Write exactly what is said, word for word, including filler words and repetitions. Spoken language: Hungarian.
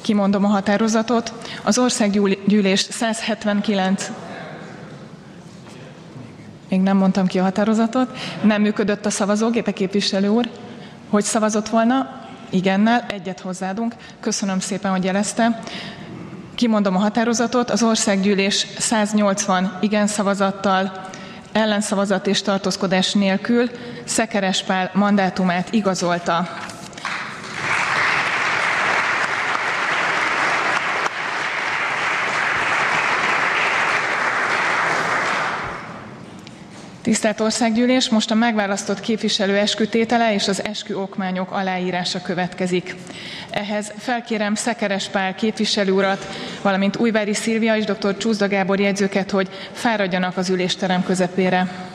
Kimondom a határozatot. Az országgyűlés száz hetvenkilenc... Még nem mondtam ki a határozatot. Nem működött a szavazógépe, képviselő úr? Hogy szavazott volna? Igennel, egyet hozzáadunk. Köszönöm szépen, hogy jelezte. Kimondom a határozatot. Az országgyűlés száznyolcvan igen szavazattal, ellenszavazat és tartózkodás nélkül Szekeres Pál mandátumát igazolta. Tisztelt Országgyűlés, most a megválasztott képviselő eskütétele és az esküokmányok aláírása következik. Ehhez felkérem Szekeres Pál képviselő urat, valamint Újvári Szilvia és dr. Csúszda Gábor jegyzőket, hogy fáradjanak az ülésterem közepére.